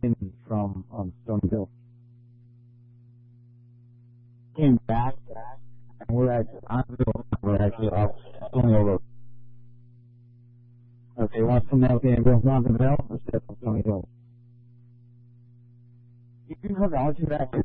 in from Stony Hill. Came back, and we're actually off Stony Hill Road. Okay, wants to know the ambulance on the Hill or step from Stony Hill? You can hold on to that.